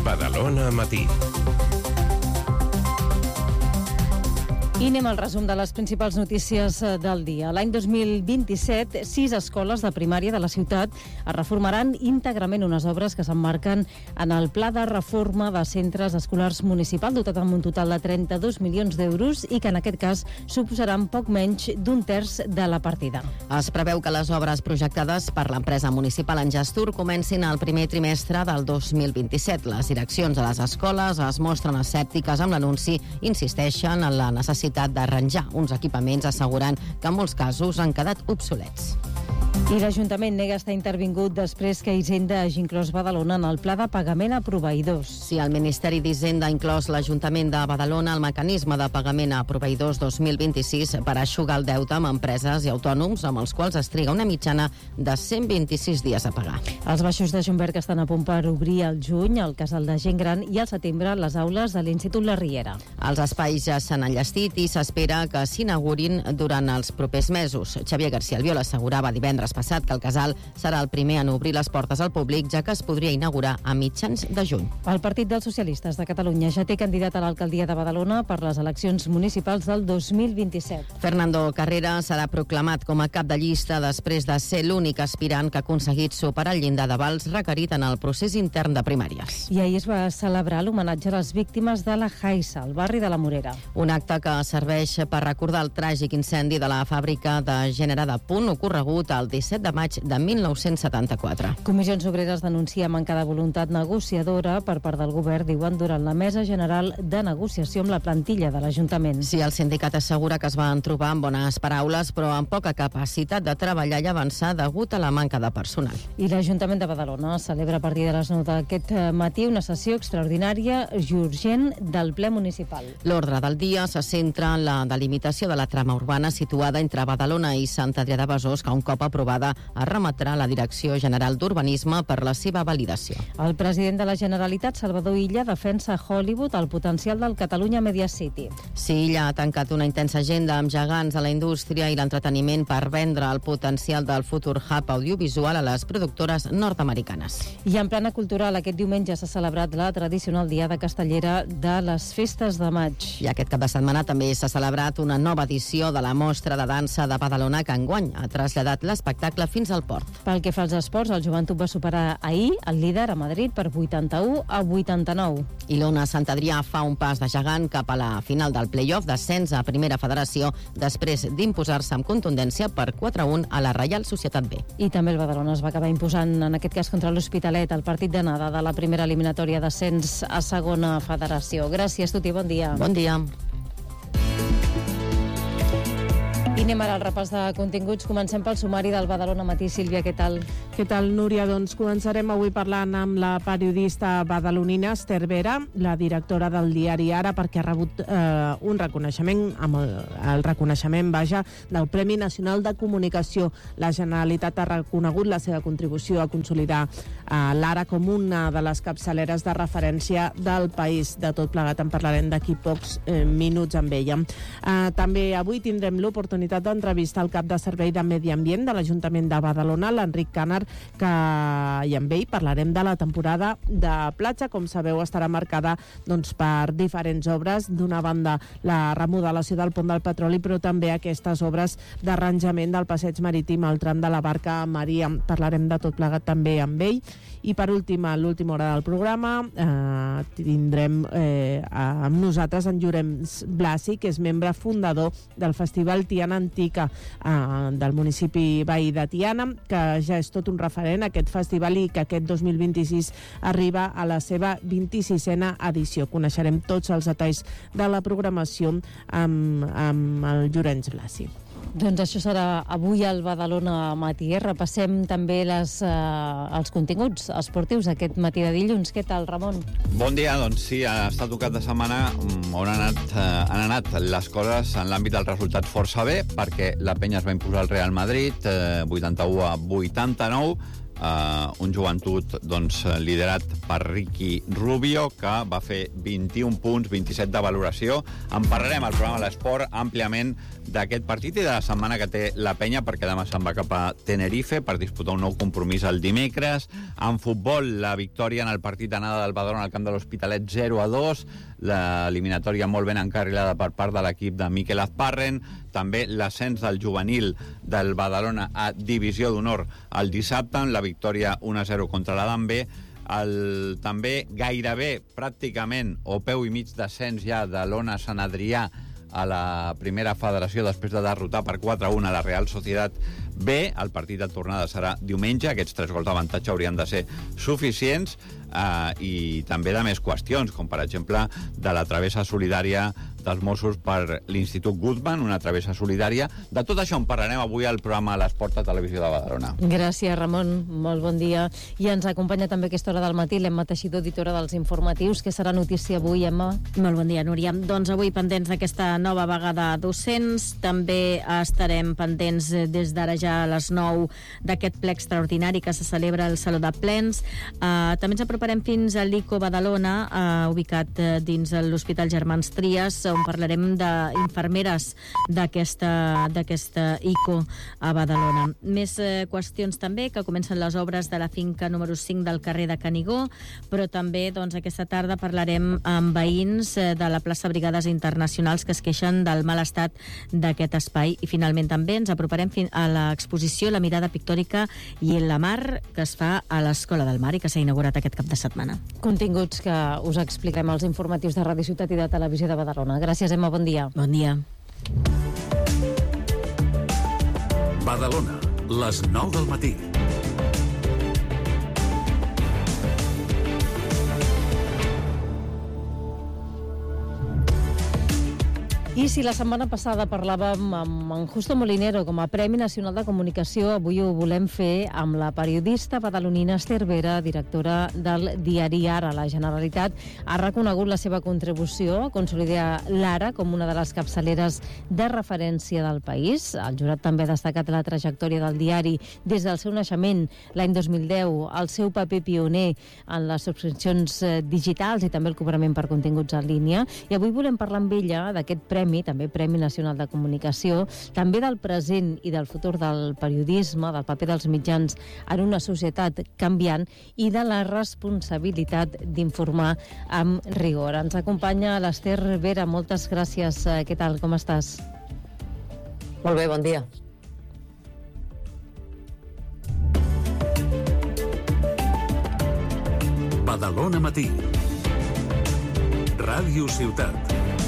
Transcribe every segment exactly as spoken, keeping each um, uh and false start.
Badalona Matí. I anem al resum de les principals notícies del dia. L'any dos mil vint-i-set, sis escoles de primària de la ciutat es reformaran íntegrament, unes obres que s'emmarquen en el Pla de Reforma de Centres Escolars Municipal, dotat amb un total de trenta-dos milions d'euros i que en aquest cas suposaran poc menys d'un terç de la partida. Es preveu que les obres projectades per l'empresa municipal en Gestur comencin al primer trimestre del dos mil vint-i-set. Les direccions de les escoles es mostren escèptiques amb l'anunci, insisteixen en la necessitat d'arranjar uns equipaments, assegurant que en molts casos han quedat obsolets. I l'Ajuntament nega estar intervingut després que Hisenda hagi inclòs Badalona en el pla de pagament a proveïdors. Sí, el Ministeri d'Hisenda ha inclòs l'Ajuntament de Badalona al mecanisme de pagament a proveïdors dos mil vint-i-sis per eixugar el deute amb empreses i autònoms amb els quals es triga una mitjana de cent vint-i-sis dies a pagar. Els baixos de Junberg estan a punt per obrir al juny el casal de gent gran i al setembre les aules de l'Institut La Riera. Els espais ja s'han enllestit i s'espera que s'inaugurin durant els propers mesos. Xavier García Albiol assegurava divendres passat que el casal serà el primer en obrir les portes al públic, ja que es podria inaugurar a mitjans de juny. El Partit dels Socialistes de Catalunya ja té candidat a l'alcaldia de Badalona per les eleccions municipals del dos mil vint-i-set. Fernando Carrera serà proclamat com a cap de llista després de ser l'únic aspirant que ha aconseguit superar el llindar d'avals requerit en el procés intern de primàries. I ahir es va celebrar l'homenatge a les víctimes de la Haissa, al barri de la Morera. Un acte que serveix per recordar el tràgic incendi de la fàbrica de gènere de Punt ocorregut el disset de maig de mil nou-cents setanta-quatre. Comissions Obreres denuncia manca de voluntat negociadora per part del govern, diuen, durant la Mesa General de Negociació amb la plantilla de l'Ajuntament. Sí, el sindicat assegura que es van trobar amb bones paraules, però amb poca capacitat de treballar i avançar degut a la manca de personal. I l'Ajuntament de Badalona celebra a partir de les nou d'aquest matí una sessió extraordinària i urgent del ple municipal. L'ordre del dia se centra en la delimitació de la trama urbana situada entre Badalona i Sant Adrià de Besòs, que un cop aprovada es remetrà a la Direcció General d'Urbanisme per la seva validació. El president de la Generalitat, Salvador Illa, defensa a Hollywood el potencial del Catalunya Media City. Sí, Illa ha tancat una intensa agenda amb gegants a la indústria i l'entreteniment per vendre el potencial del futur hub audiovisual a les productores nord-americanes. I en plana cultural, aquest diumenge s'ha celebrat la tradicional Diada Castellera de les Festes de Maig. I aquest cap de setmana també s'ha celebrat una nova edició de la Mostra de Dansa de Badalona, que enguany ha traslladat l'espectacle fins al port. Pel que fa als esports, el Joventut va superar ahir el líder a Madrid per vuitanta-u a vuitanta-nou. I l'Ona Sant Adrià fa un pas de gegant cap a la final del play-off d'ascens a Primera Federació després d'imposar-se amb contundència per quatre a un a la Reial Societat B. I també el Badalona es va acabar imposant, en aquest cas contra l'Hospitalet, el partit d'anada de la primera eliminatòria d'ascens a Segona Federació. Gràcies, Tuti, bon dia. Bon dia. I anem ara al repàs de continguts. Comencem pel sumari del Badalona Matí. Sílvia, què tal? Què tal, Núria? Doncs començarem avui parlant amb la periodista badalonina Esther Vera, la directora del diari Ara, perquè ha rebut eh, un reconeixement, amb el, el reconeixement, vaja, del Premi Nacional de Comunicació. La Generalitat ha reconegut la seva contribució a consolidar eh, l'Ara com una de les capçaleres de referència del país. De tot plegat en parlarem d'aquí pocs eh, minuts amb ella. Eh, també avui tindrem l'oportunitat d'entrevistar el cap de servei de Medi Ambient de l'Ajuntament de Badalona, l'Enric Canar, que i amb ell parlarem de la temporada de platja. Com sabeu, estarà marcada doncs, per diferents obres. D'una banda, la remodelació del pont del Petroli, però també aquestes obres d'arranjament del passeig marítim al tram de la Barca Maria. Parlarem de tot plegat també amb ell. I per últim, a l'última hora del programa, eh, tindrem eh, amb nosaltres en Llorenç Blasi, que és membre fundador del Festival Tiana Antica eh, del municipi veí de Tiana, que ja és tot un referent aquest festival i que aquest dos mil vint-i-sis arriba a la seva vint-i-sisena edició. Coneixerem tots els detalls de la programació amb, amb el Llorenç Blasi. Doncs això serà avui al Badalona Matí. Repassem també les, eh, els continguts esportius aquest matí de dilluns. Què tal, Ramon? Bon dia, doncs sí, ha estat un cap de setmana on han anat, eh, han anat les coses en l'àmbit del resultat força bé, perquè la Penya es va imposar al Real Madrid, eh, vuitanta-u a vuitanta-nou, Uh, un joventut doncs, liderat per Ricky Rubio, que va fer vint-i-un punts, vint-i-set de valoració. En parlarem al programa L'Esport àmpliament d'aquest partit i de la setmana que té la penya, perquè demà se'n va cap a Tenerife per disputar un nou compromís el dimecres. En futbol, la victòria en el partit d'anada del Badalona al camp de l'Hospitalet zero a dos, l'eliminatòria molt ben encarrilada per part de l'equip de Mikel Azparren, també l'ascens del juvenil del Badalona a Divisió d'Honor el dissabte, amb la victòria un a zero contra l'Adambe, el també gairebé, pràcticament, o peu i mig descens ja de l'Ona Sant Adrià a la primera federació després de derrotar per quatre a un a la Real Societat B. El partit de tornada serà diumenge. Aquests tres gols d'avantatge haurien de ser suficients, eh, i també de més qüestions, com per exemple de la travessa solidària dels Mossos per l'Institut Guttmann, una travessa solidària. De tot això en parlarem avui al programa L'Esport a Televisió de Badalona. Gràcies, Ramon. Molt bon dia. I ens acompanya també a aquesta hora del matí l'Emma Teixidor, editora dels informatius. Què serà notícia avui, Emma? Molt bon dia, Núria. Doncs avui pendents d'aquesta nova vaga de docents. També estarem pendents des d'ara ja a les nou d'aquest ple extraordinari que se celebra al Saló de Plens. Uh, també ens aproparem fins a l'I C O Badalona, uh, ubicat uh, dins l'Hospital Germans Trias, on parlarem d'infermeres d'aquesta d'aquesta I C O a Badalona. Més uh, qüestions també, que comencen les obres de la finca número cinc del carrer de Canigó, però també doncs, aquesta tarda parlarem amb veïns uh, de la plaça Brigades Internacionals que es queixen del mal estat d'aquest espai. I finalment també ens aproparem a l'exposició La mirada pictòrica i en la mar, que es fa a l'Escola del Mar i que s'ha inaugurat aquest cap de setmana. Continguts que us expliquem als informatius de Ràdio Ciutat i de Televisió de Badalona. Gràcies, Emma. Bon dia. Bon dia. Badalona, les nou del matí. I si la setmana passada parlàvem amb en Justo Molinero com a Premi Nacional de Comunicació, avui ho volem fer amb la periodista badalonina Esther Vera, directora del diari Ara. La Generalitat ha reconegut la seva contribució a consolidar l'Ara com una de les capçaleres de referència del país. El jurat també ha destacat la trajectòria del diari des del seu naixement l'any dos mil deu, el seu paper pioner en les subscripcions digitals i també el cobrament per continguts en línia. I avui volem parlar amb ella d'aquest premi Premi, també Premi Nacional de Comunicació, també del present i del futur del periodisme, del paper dels mitjans en una societat canviant i de la responsabilitat d'informar amb rigor. Ens acompanya l'Esther Vera. Moltes gràcies. Què tal? Com estàs? Molt bé, bon dia. Badalona Matí. Ràdio Ciutat.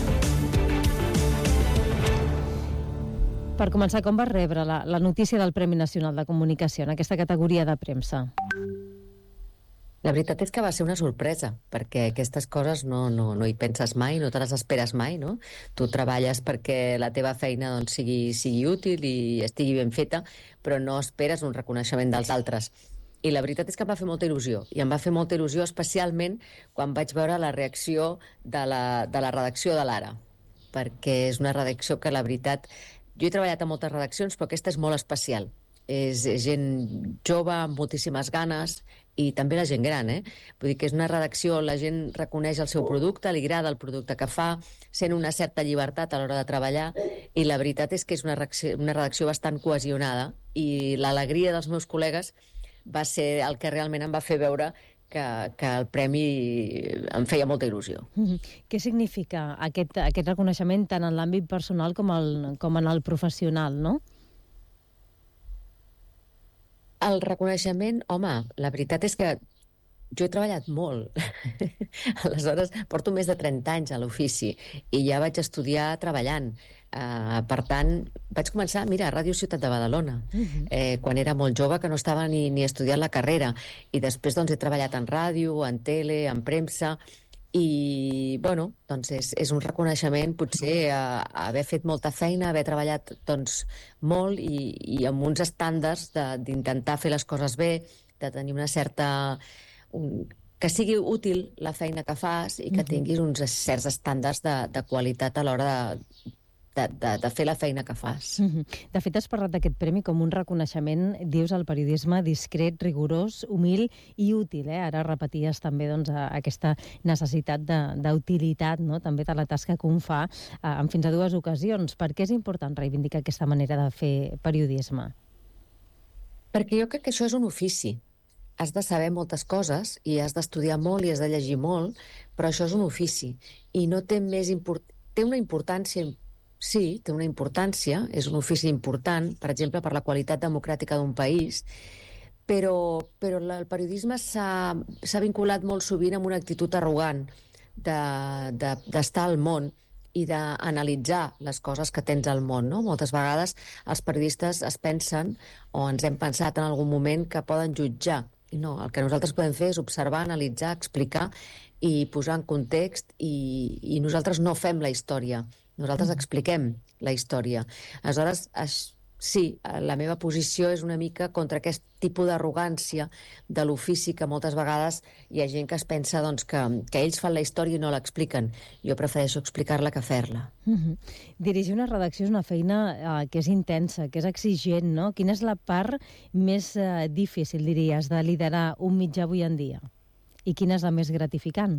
Per començar, com vas rebre la, la notícia del Premi Nacional de Comunicació en aquesta categoria de premsa? La veritat és que va ser una sorpresa, perquè aquestes coses no, no, no hi penses mai, no te les esperes mai, no? Tu treballes perquè la teva feina doncs, sigui, sigui útil i estigui ben feta, però no esperes un reconeixement dels altres. I la veritat és que em va fer molta il·lusió, i em va fer molta il·lusió especialment quan vaig veure la reacció de la, de la redacció de l'Ara, perquè és una redacció que la veritat... Jo he treballat a moltes redaccions, però aquesta és molt especial. És gent jove, amb moltíssimes ganes, i també la gent gran, eh? Vull dir que és una redacció on la gent reconeix el seu producte, li agrada el producte que fa, sent una certa llibertat a l'hora de treballar, i la veritat és que és una redacció, una redacció bastant cohesionada, i l'alegria dels meus col·legues va ser el que realment em va fer veure que, que el premi em feia molta il·lusió. Mm-hmm. Què significa aquest, aquest reconeixement tant en l'àmbit personal com, el, com en el professional, no? El reconeixement, home, la veritat és que jo he treballat molt. Aleshores, porto més de trenta anys a l'ofici i ja vaig estudiar treballant. Uh, per tant, vaig començar, mira, a Ràdio Ciutat de Badalona, uh-huh. eh, quan era molt jove, que no estava ni, ni estudiant la carrera. I després doncs, he treballat en ràdio, en tele, en premsa, i bueno, doncs és, és un reconeixement potser a, a haver fet molta feina, haver treballat doncs, molt i, i amb uns estàndards d'intentar fer les coses bé, de tenir una certa... Un, que sigui útil la feina que fas i que tinguis uns certs estàndards de, de qualitat a l'hora de de, de, de fer la feina que fas. Mm-hmm. De fet, has parlat d'aquest premi com un reconeixement, dius, al periodisme discret, rigorós, humil i útil. Eh? Ara repeties també doncs, aquesta necessitat d'utilitat, no? També de la tasca que un fa eh, en fins a dues ocasions. Per què és important reivindicar aquesta manera de fer periodisme? Perquè jo crec que això és un ofici. Has de saber moltes coses i has d'estudiar molt i has de llegir molt, però això és un ofici. I no té més import... té una importància, sí, té una importància, és un ofici important, per exemple, per la qualitat democràtica d'un país, però, però el periodisme s'ha vinculat molt sovint amb una actitud arrogant d'estar de, de, al món i d'analitzar les coses que tens al món, no? Moltes vegades els periodistes es pensen, o ens hem pensat en algun moment, que poden jutjar. I no, el que nosaltres podem fer és observar, analitzar, explicar i posar en context, i, i nosaltres no fem la història, nosaltres expliquem la història. Aleshores, es, sí, la meva posició és una mica contra aquest tipus d'arrogància de l'ofici, que moltes vegades hi ha gent que es pensa doncs, que, que ells fan la història i no l'expliquen. Jo prefereixo explicar-la que fer-la. Mm-hmm. Dirigir una redacció és una feina eh, que és intensa, que és exigent, no? Quina és la part més eh, difícil, diries, de liderar un mitjà avui en dia? I quina és la més gratificant?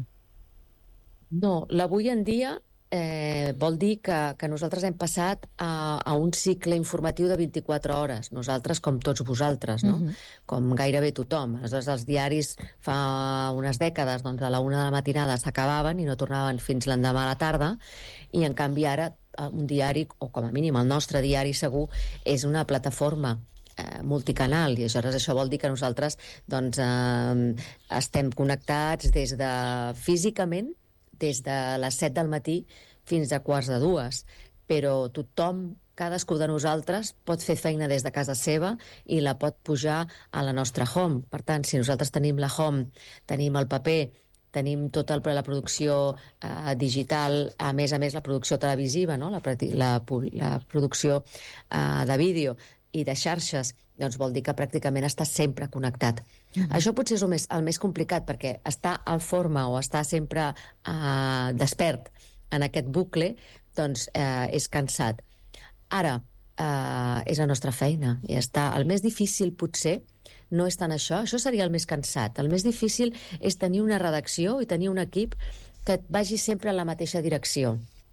No, l'avui en dia Eh, vol dir que, que nosaltres hem passat a, a un cicle informatiu de vint-i-quatre hores, nosaltres com tots vosaltres, no? Uh-huh. Com gairebé tothom. Aleshores, els diaris fa unes dècades, doncs a la una de la matinada s'acabaven i no tornaven fins l'endemà a la tarda, i en canvi ara un diari, o com a mínim el nostre diari segur, és una plataforma eh, multicanal, i aleshores això vol dir que nosaltres doncs, eh, estem connectats des de físicament, des de les set del matí fins a quarts de dues, però tothom, cadascú de nosaltres, pot fer feina des de casa seva i la pot pujar a la nostra home. Per tant, si nosaltres tenim la home, tenim el paper, tenim tota la producció eh, digital, a més a més la producció televisiva, no? la, la, la producció eh, de vídeo i de xarxes, doncs vol dir que pràcticament està sempre connectat. Mm-hmm. Això potser és el més, el més complicat, perquè estar al forma o estar sempre eh, despert en aquest bucle, doncs eh, és cansat. Ara, eh, és la nostra feina, i està. El més difícil potser no és tant això, això seria el més cansat. El més difícil és tenir una redacció i tenir un equip que et vagi sempre en la mateixa direcció,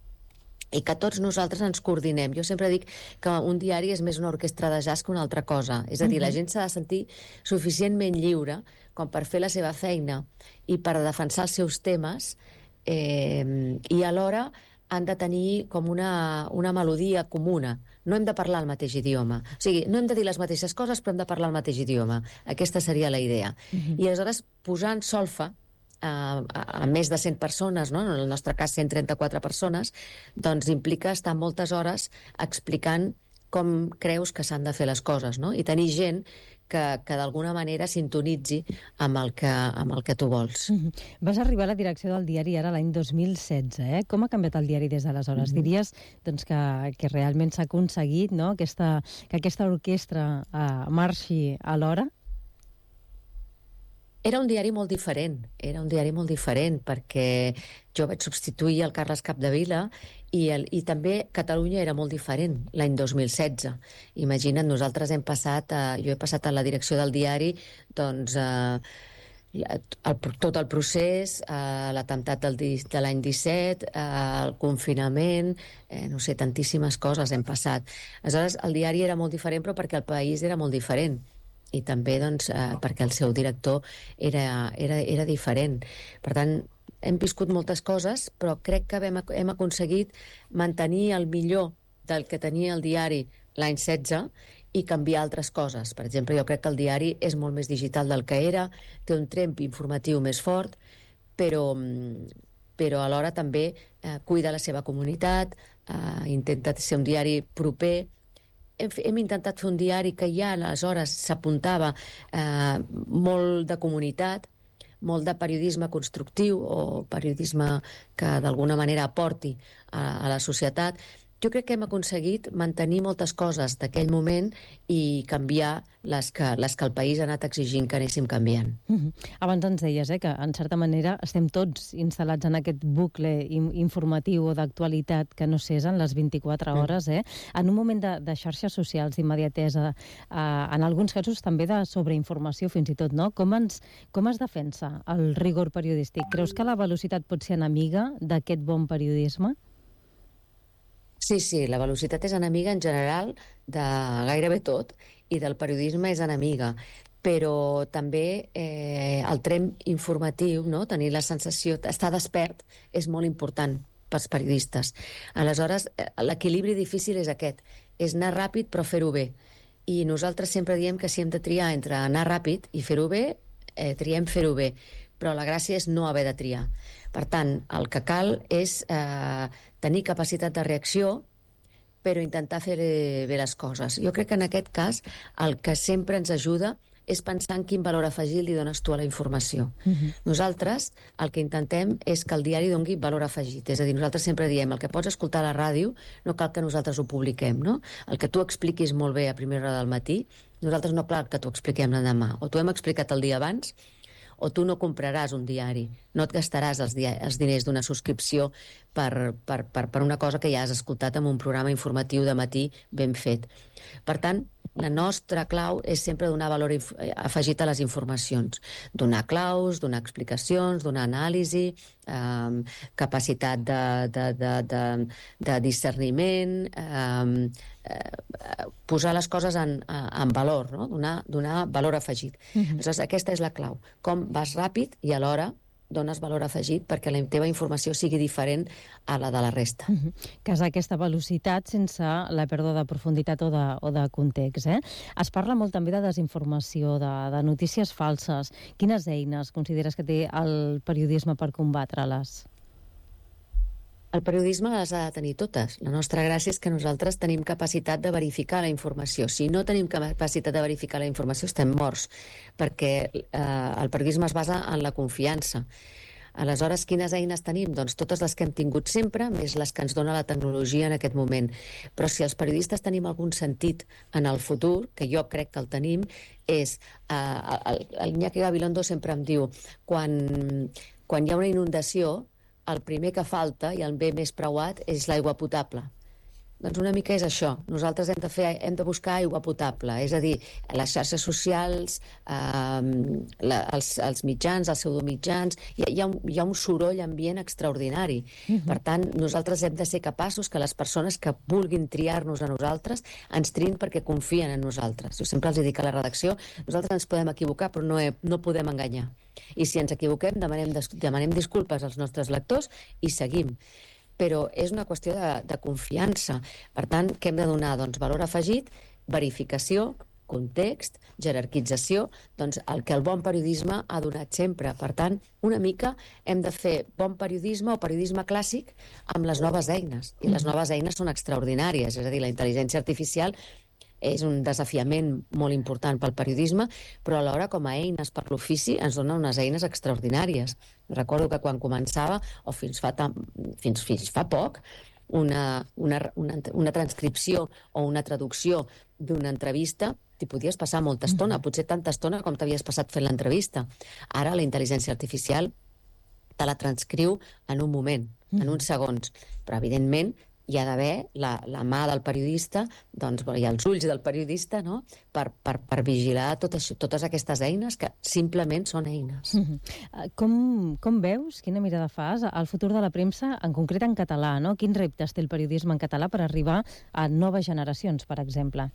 i que tots nosaltres ens coordinem. Jo sempre dic que un diari és més una orquestra de jazz que una altra cosa. És a dir, la gent s'ha de sentir suficientment lliure com per fer la seva feina i per defensar els seus temes, eh, i alhora han de tenir com una, una melodia comuna. No hem de parlar el mateix idioma. O sigui, no hem de dir les mateixes coses, però hem de parlar el mateix idioma. Aquesta seria la idea. Uh-huh. I aleshores, posar en solfa A, a, a més de cent persones, no? En el nostre cas cent trenta-quatre persones, doncs implica estar moltes hores explicant com creus que s'han de fer les coses, no? I tenir gent que, que d'alguna manera sintonitzi amb el que, amb el que tu vols. Mm-hmm. Vas arribar a la direcció del diari ara l'any dos mil setze, eh? Com ha canviat el diari des d'aleshores? Mm-hmm. Diries doncs, que, que realment s'ha aconseguit, no? aquesta, que aquesta orquestra uh, marxi alhora? Era un diari molt diferent, era un diari molt diferent, perquè jo vaig substituir el Carles Capdevila i, el, i també Catalunya era molt diferent l'any dos mil setze. Imagina't, nosaltres hem passat, a, jo he passat a la direcció del diari, doncs, eh, el, tot el procés, eh, l'atemptat del, de l'any disset, eh, el confinament, eh, no sé, tantíssimes coses hem passat. Aleshores, el diari era molt diferent, però perquè el país era molt diferent. I també doncs, eh, perquè el seu director era, era, era diferent. Per tant, hem viscut moltes coses, però crec que hem, hem aconseguit mantenir el millor del que tenia el diari l'any setze i canviar altres coses. Per exemple, jo crec que el diari és molt més digital del que era, té un tremp informatiu més fort, però, però alhora també eh, cuida la seva comunitat, eh, intenta ser un diari proper. Hem, hem intentat fer un diari que ja aleshores s'apuntava eh, molt de comunitat, molt de periodisme constructiu o periodisme que d'alguna manera aporti a, a la societat, jo crec que hem aconseguit mantenir moltes coses d'aquell moment i canviar les que, les que el país ha anat exigint que anéssim canviant. Mm-hmm. Abans ens deies eh, que, en certa manera, estem tots instal·lats en aquest bucle informatiu o d'actualitat que no cesen les vint-i-quatre hores. Eh? En un moment de, de xarxes socials, d'immediatesa, eh, en alguns casos també de sobreinformació fins i tot, no? Com, ens, com es defensa el rigor periodístic? Creus que la velocitat pot ser enemiga d'aquest bon periodisme? Sí, sí, la velocitat és enemiga en general de gairebé tot i del periodisme és enemiga, però també eh, el tren informatiu, no? Tenir la sensació, estar despert, és molt important pels periodistes. Aleshores, l'equilibri difícil és aquest, és anar ràpid però fer-ho bé. I nosaltres sempre diem que si hem de triar entre anar ràpid i fer-ho bé, eh, triem fer-ho bé, però la gràcia és no haver de triar. Per tant, el que cal és eh, tenir capacitat de reacció, però intentar fer bé les coses. Jo crec que en aquest cas el que sempre ens ajuda és pensar en quin valor afegit li dones tu a la informació. Uh-huh. Nosaltres el que intentem és que el diari doni valor afegit. És a dir, nosaltres sempre diem el que pots escoltar a la ràdio no cal que nosaltres ho publiquem, no? El que tu expliquis molt bé a primera hora del matí, nosaltres no cal que t'ho expliquem l'endemà. O t'ho hem explicat el dia abans, o tu no compraràs un diari, no et gastaràs els, dia els diners d'una subscripció per, per, per, per una cosa que ja has escoltat en un programa informatiu de matí ben fet. Per tant, la nostra clau és sempre donar valor afegit a les informacions. Donar claus, donar explicacions, donar anàlisi, eh, capacitat de, de, de, de, de discerniment, eh, eh, posar les coses en, en valor, no? donar, donar valor afegit. Uh-huh. Aleshores, aquesta és la clau. Com vas ràpid i alhora dones valor afegit perquè la teva informació sigui diferent a la de la resta. Uh-huh. Casar aquesta velocitat sense la pèrdua de profunditat o de, o de context. Eh? Es parla molt també de desinformació, de, de notícies falses. Quines eines consideres que té el periodisme per combatre-les? El periodisme les ha de tenir totes. La nostra gràcia és que nosaltres tenim capacitat de verificar la informació. Si no tenim capacitat de verificar la informació, estem morts, perquè eh, el periodisme es basa en la confiança. Aleshores, quines eines tenim? Doncs totes les que hem tingut sempre, més les que ens dona la tecnologia en aquest moment. Però si els periodistes tenim algun sentit en el futur, que jo crec que el tenim, és... Eh, el, el Iñaki Gabilondo sempre em diu, quan, quan hi ha una inundació, el primer que falta i el bé més preuat és l'aigua potable. Doncs una mica és això. Nosaltres hem de, fer, hem de buscar aigua potable, és a dir, les xarxes socials, eh, la, els, els mitjans, els pseudomitjans, hi, hi, ha un, hi ha un soroll ambient extraordinari. Uh-huh. Per tant, nosaltres hem de ser capaços que les persones que vulguin triar-nos a nosaltres ens triïn perquè confien en nosaltres. Jo sempre els dic a la redacció, nosaltres ens podem equivocar, però no, he, no podem enganyar. I si ens equivoquem, demanem, demanem disculpes als nostres lectors i seguim. Però és una qüestió de, de confiança. Per tant, què hem de donar? Doncs valor afegit, verificació, context, jerarquització, doncs el que el bon periodisme ha donat sempre. Per tant, una mica hem de fer bon periodisme o periodisme clàssic amb les noves eines. I les noves eines són extraordinàries, és a dir, la intel·ligència artificial és un desafiament molt important pel periodisme, però alhora com a eines per l'ofici ens dona unes eines extraordinàries. Recordo que quan començava, o fins fa, tam, fins, fins fa poc, una, una, una, una transcripció o una traducció d'una entrevista t'hi podies passar molta estona, potser tanta estona com t'havies passat fent l'entrevista. Ara la intel·ligència artificial te la transcriu en un moment, en uns segons, però evidentment hi ha d'haver la, la mà del periodista, doncs, i els ulls del periodista, no? per, per, per vigilar tot això, totes aquestes eines que simplement són eines. Mm-hmm. Com, com veus, quina mirada fas, al futur de la premsa, en concret en català, no? Quins reptes té el periodisme en català per arribar a noves generacions, per exemple?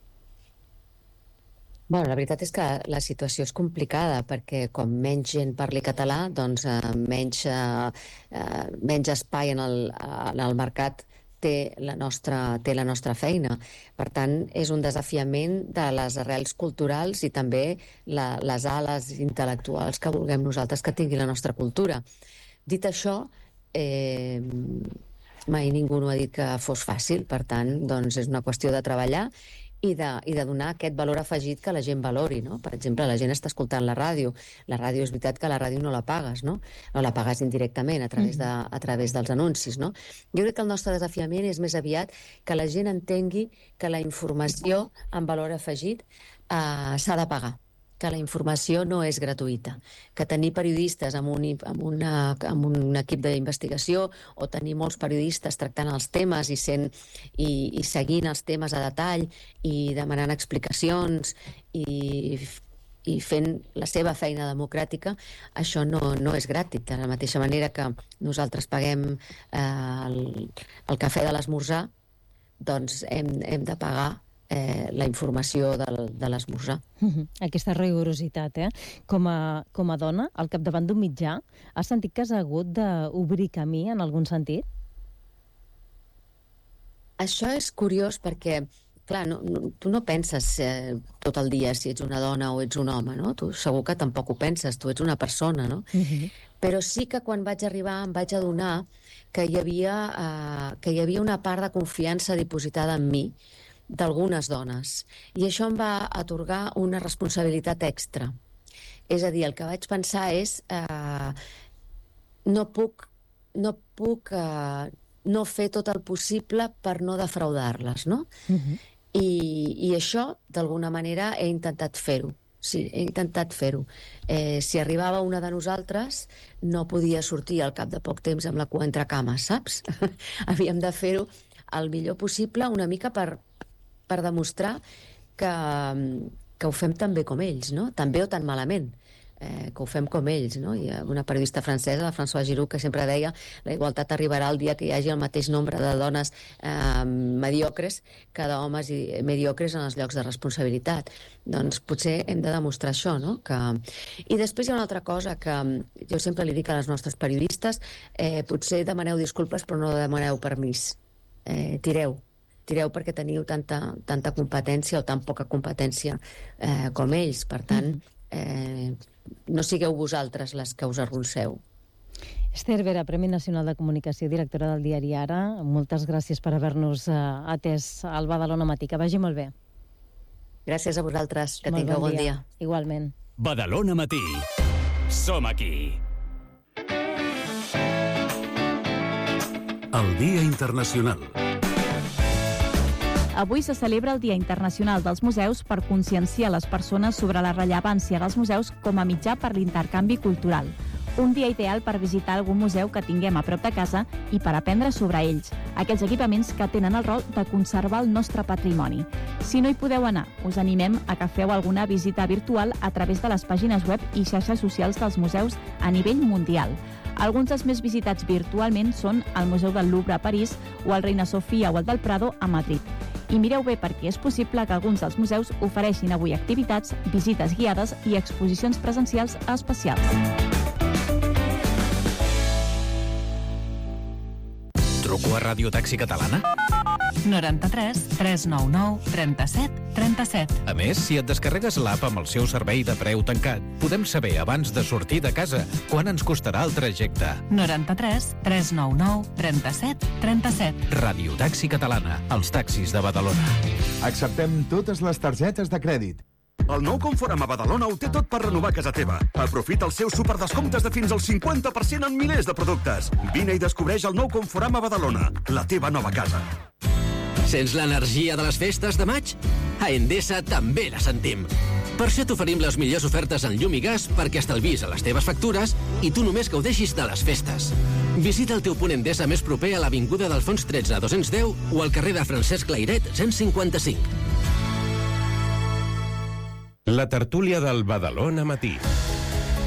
Bueno, la veritat és que la situació és complicada perquè com menys gent parli català, doncs eh, menys, eh, menys espai en el, en el mercat té la, nostra, té la nostra feina. Per tant, és un desafiament de les arrels culturals i també la, les ales intel·lectuals que vulguem nosaltres que tingui la nostra cultura. Dit això, eh, mai ningú no ha dit que fos fàcil, per tant, doncs és una qüestió de treballar i de, i de donar aquest valor afegit que la gent valori, no? Per exemple, la gent està escoltant la ràdio. La ràdio és veritat que la ràdio no la pagues, no? No la pagues indirectament a través, de, a través dels anuncis, no? Jo crec que el nostre desafiament és més aviat que la gent entengui que la informació amb valor afegit eh, s'ha de pagar, que la informació no és gratuïta, que tenir periodistes amb un, amb una, amb un equip d'investigació o tenir molts periodistes tractant els temes i, sent, i, i seguint els temes a detall i demanant explicacions i, i fent la seva feina democràtica, això no, no és gratis. De la mateixa manera que nosaltres paguem eh, el, el cafè de l'esmorzar, doncs hem, hem de pagar Eh, la informació del, de l'esmorzar. Uh-huh. Aquesta rigorositat, eh? Com a, com a dona, al capdavant d'un mitjà, has sentit que has hagut d'obrir camí en algun sentit? Això és curiós perquè, clar, no, no, tu no penses eh, tot el dia si ets una dona o ets un home, no? Tu segur que tampoc ho penses, tu ets una persona, no? Uh-huh. Però sí que quan vaig arribar em vaig adonar que hi havia, eh, que hi havia una part de confiança dipositada en mi d'algunes dones. I això em va atorgar una responsabilitat extra. És a dir, el que vaig pensar és eh, no puc, no puc eh, no fer tot el possible per no defraudar-les, no? Uh-huh. I, I això, d'alguna manera, he intentat fer-ho. Sí, he intentat fer-ho. Eh, si arribava una de nosaltres, no podia sortir al cap de poc temps amb la cua entre cames, saps? Havíem de fer-ho el millor possible, una mica per per demostrar que, que ho fem tan bé com ells, no? Tan bé o tan malament, eh, que ho fem com ells, no? Hi ha una periodista francesa, la Françoise Giroud, que sempre deia la igualtat arribarà el dia que hi hagi el mateix nombre de dones eh, mediocres que d'homes mediocres en els llocs de responsabilitat. Doncs potser hem de demostrar això, no? Que... I després hi ha una altra cosa que jo sempre li dic a les nostres periodistes, eh, potser demaneu disculpes però no demaneu permís. Eh, tireu. Tireu perquè teniu tanta, tanta competència o tan poca competència eh, com ells. Per tant, eh, no sigueu vosaltres les que us arronceu. Esther Vera, Premi Nacional de Comunicació, directora del diari Ara, moltes gràcies per haver-nos eh, atès al Badalona Matí. Que vagi molt bé. Gràcies a vosaltres. Que molt tingueu bon dia. dia. Igualment. Badalona Matí. Som aquí. El Dia Internacional. Avui se celebra el Dia Internacional dels Museus per conscienciar les persones sobre la rellevància dels museus com a mitjà per l'intercanvi cultural. Un dia ideal per visitar algun museu que tinguem a prop de casa i per aprendre sobre ells, aquells equipaments que tenen el rol de conservar el nostre patrimoni. Si no hi podeu anar, us animem a que feu alguna visita virtual a través de les pàgines web i xarxes socials dels museus a nivell mundial. Alguns dels més visitats virtualment són el Museu del Louvre a París o el Reina Sofia o el del Prado a Madrid. I mireu bé perquè és possible que alguns dels museus ofereixin avui activitats, visites guiades i exposicions presencials especials. Truco a Ràdio Taxi Catalana? noranta-tres tres nou nou trenta-set trenta-set. A més, si et descarregues l'app amb el seu servei de preu tancat, podem saber abans de sortir de casa quan ens costarà el trajecte. noranta-tres tres nou nou trenta-set trenta-set. Ràdio Taxi Catalana, els taxis de Badalona. Acceptem totes les targetes de crèdit. El nou Conforama Badalona ho té tot per renovar casa teva. Aprofita els seus superdescomptes de fins al cinquanta per cent en milers de productes. Vine i descobreix el nou Conforama Badalona, la teva nova casa. Sents l'energia de les festes de maig? A Endesa també la sentim. Per això t'oferim les millors ofertes en llum i gas perquè estalvis a les teves factures i tu només gaudeixis de les festes. Visita el teu punt Endesa més proper a l'Avinguda d'Alfons tretze dos-cents deu o al carrer de Francesc Layret cent cinquanta-cinc. La tertúlia del Badalona Matí.